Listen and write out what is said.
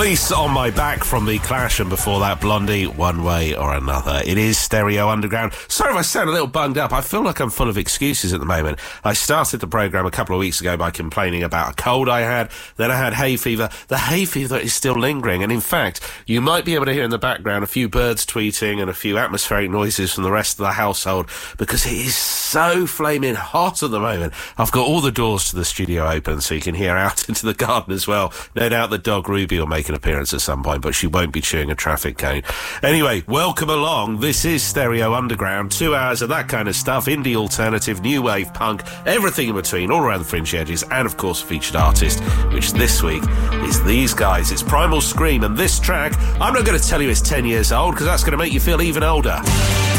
Police on My Back from The Clash, and before that, Blondie, One Way or Another. It is Stereo Underground. Sorry if I sound a little bunged up. I feel like I'm full of excuses at the moment. I started the programme a couple of weeks ago by complaining about a cold I had. Then I had hay fever. The hay fever is still lingering, and in fact, you might be able to hear in the background a few birds tweeting and a few atmospheric noises from the rest of the household, because it is so flaming hot at the moment. I've got all the doors to the studio open so you can hear out into the garden as well. No doubt the dog Ruby will make an appearance at some point, but she won't be chewing a traffic cone. Anyway, welcome along. This is Stereo Underground. 2 hours of that kind of stuff. Indie alternative, new wave, punk, everything in between, all around the fringe edges, and of course a featured artist, which this week is these guys. It's Primal Scream, and this track, I'm not going to tell you it's 10 years old, because that's going to make you feel even older.